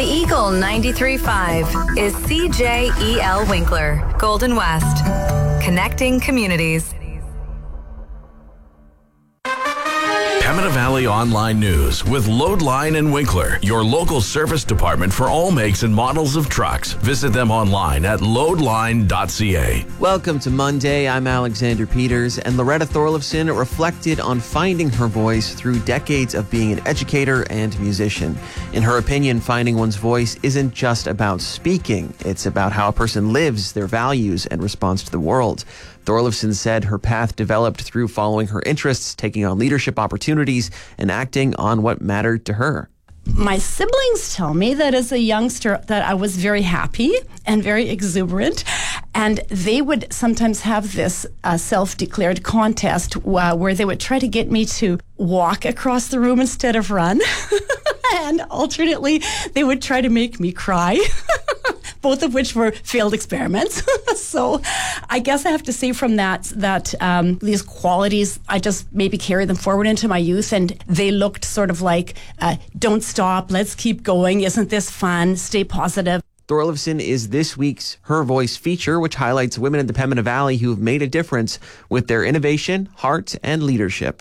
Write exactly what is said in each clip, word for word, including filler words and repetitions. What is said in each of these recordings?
The Eagle ninety-three point five is C J E L Winkler, Golden West. Connecting communities. Pembina Valley Online News with Loadline and Winkler, your local service department for all makes and models of trucks. Visit them online at loadline dot c a. Welcome to Monday. I'm Alexander Peters, and Loretta Thorlifson reflected on finding her voice through decades of being an educator and musician. In her opinion, finding one's voice isn't just about speaking. It's about how a person lives, their values, and responds to the world. Thorlifson said her path developed through following her interests, taking on leadership opportunities, and acting on what mattered to her. My siblings tell me that as a youngster that I was very happy and very exuberant, and they would sometimes have this uh, self-declared contest uh, where they would try to get me to walk across the room instead of run. And alternately, they would try to make me cry, both of which were failed experiments. So I guess I have to say from that, that um, these qualities, I just maybe carry them forward into my youth, and they looked sort of like, uh, don't stop, let's keep going, isn't this fun, stay positive. Thorlifson is this week's Her Voice feature, which highlights women in the Pembina Valley who have made a difference with their innovation, heart, and leadership.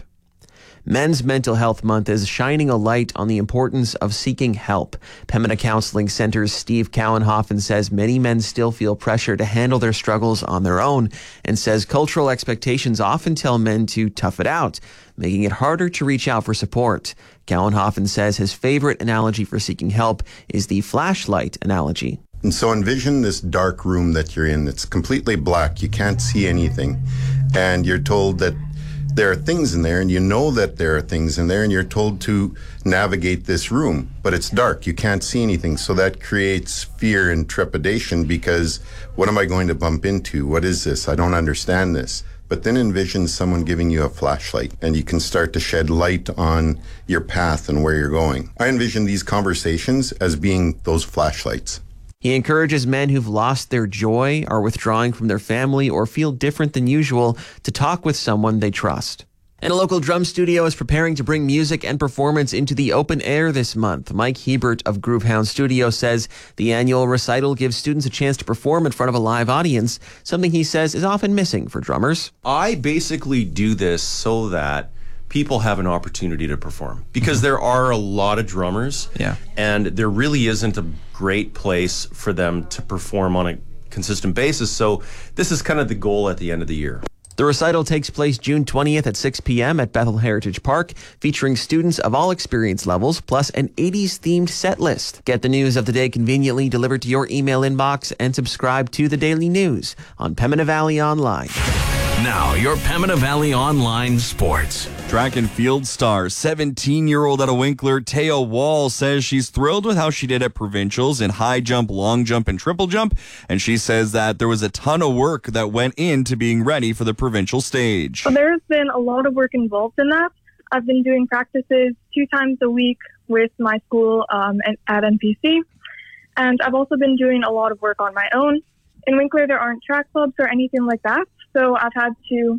Men's Mental Health Month is shining a light on the importance of seeking help. Pembina Counseling Center's Steve Cowenhoffen says many men still feel pressure to handle their struggles on their own, and says cultural expectations often tell men to tough it out, making it harder to reach out for support. Cowenhoffen says his favorite analogy for seeking help is the flashlight analogy. And so envision this dark room that you're in. It's completely black. You can't see anything. And you're told that there are things in there, and you know that there are things in there, and you're told to navigate this room, but it's dark. You can't see anything. So that creates fear and trepidation because what am I going to bump into? What is this? I don't understand this. But then envision someone giving you a flashlight, and you can start to shed light on your path and where you're going. I envision these conversations as being those flashlights. He encourages men who've lost their joy, are withdrawing from their family, or feel different than usual to talk with someone they trust. And a local drum studio is preparing to bring music and performance into the open air this month. Mike Hebert of Groovehound Studio says the annual recital gives students a chance to perform in front of a live audience, something he says is often missing for drummers. I basically do this so that people have an opportunity to perform, because there are a lot of drummers, yeah, and there really isn't a great place for them to perform on a consistent basis. So this is kind of the goal at the end of the year. The recital takes place June twentieth at six p.m. at Bethel Heritage Park, featuring students of all experience levels, plus an eighties-themed set list. Get the news of the day conveniently delivered to your email inbox and subscribe to the Daily News on Pembina Valley Online. Now, your Pembina Valley Online Sports. Track and field star, seventeen-year-old out of Winkler, Taya Wall, says she's thrilled with how she did at provincials in high jump, long jump, and triple jump. And she says that there was a ton of work that went into being ready for the provincial stage. Well, there's been a lot of work involved in that. I've been doing practices two times a week with my school um, at N P C. And I've also been doing a lot of work on my own. In Winkler, there aren't track clubs or anything like that. So I've had to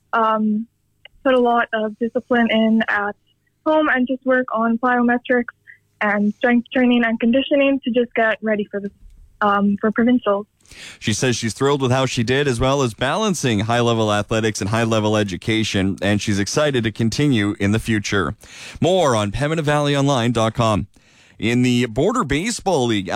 um, put a lot of discipline in at home and just work on plyometrics and strength training and conditioning to just get ready for the um, for provincials. She says she's thrilled with how she did, as well as balancing high-level athletics and high-level education, and she's excited to continue in the future. More on Pembina Valley Online dot com. In the Border Baseball League,